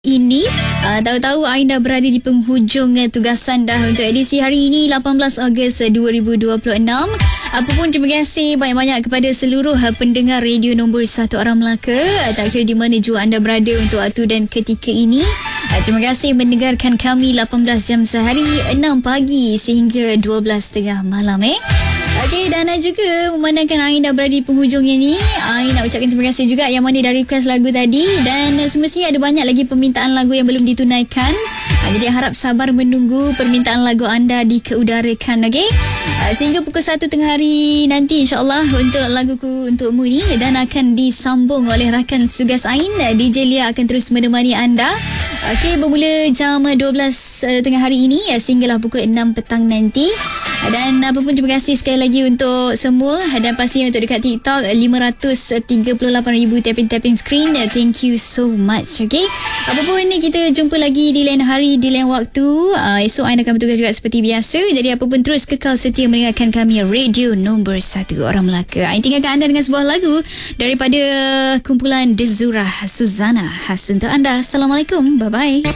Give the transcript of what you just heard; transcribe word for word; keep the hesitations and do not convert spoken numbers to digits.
Ini uh, tahu-tahu Ain dah berada di penghujung uh, tugasan dah untuk edisi hari ini lapan belas Ogos dua ribu dua puluh enam. Apapun, terima kasih banyak-banyak kepada seluruh uh, pendengar radio nombor satu Orang Melaka, uh, tak kira di mana jua anda berada untuk waktu dan ketika ini. uh, Terima kasih mendengarkan kami lapan belas jam sehari, enam pagi sehingga dua belas tengah malam eh. Okey, dan juga memandangkan Ain dah berada di penghujungnya ni, Ain nak ucapkan terima kasih juga yang mana dah request lagu tadi. Dan semestinya ada banyak lagi permintaan lagu yang belum ditunaikan. Jadi harap sabar menunggu permintaan lagu anda dikeudarakan, okey? Sehingga pukul satu tengah hari nanti insyaAllah untuk laguku untukmu ni, dan akan disambung oleh rakan tugas Ain, D J Lia akan terus menemani anda. Okey, bermula jam dua belas uh, tengah hari ini uh, sehinggalah pukul enam petang nanti. Dan apa pun, terima kasih sekali lagi untuk semua, dan pastinya untuk dekat TikTok lima ratus tiga puluh lapan ribu tapping-tapping screen. Thank you so much. Okay, apa pun ni, kita jumpa lagi di lain hari, di lain waktu. uh, Esok Ain akan bertugas juga seperti biasa. Jadi apa pun, terus kekal setia mendengarkan kami, radio nombor satu Orang Melaka. Ain tinggalkan anda dengan sebuah lagu daripada kumpulan Dezura Suzana, khas untuk anda. Assalamualaikum, bye bye.